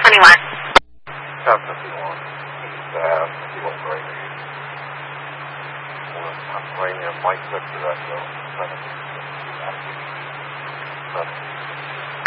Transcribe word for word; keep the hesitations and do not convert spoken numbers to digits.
twenty-one. South fifty-one. East Ave, fifty-one Great. Pennsylvania, Mike Victor Echo, seven six two,